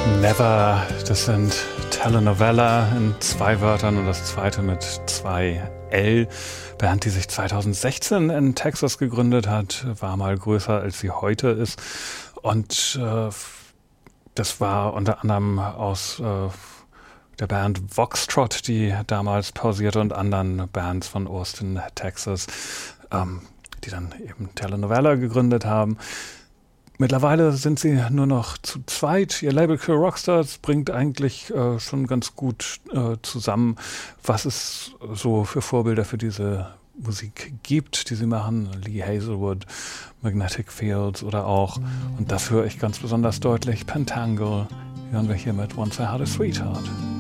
Never, das sind Telenovela in 2 Wörtern und das zweite mit 2 L. Band, die sich 2016 in Texas gegründet hat, war mal größer, als sie heute ist. Und das war unter anderem aus der Band Voxtrot, die damals pausierte, und anderen Bands von Austin, Texas, die dann eben Telenovela gegründet haben. Mittlerweile sind sie nur noch zu zweit. Ihr Label Kill Rockstars bringt eigentlich schon ganz gut zusammen, was es so für Vorbilder für diese Musik gibt, die sie machen. Lee Hazelwood, Magnetic Fields oder auch, und das höre ich ganz besonders deutlich, Pentangle. Hören wir hier mit Once I Had a Sweetheart.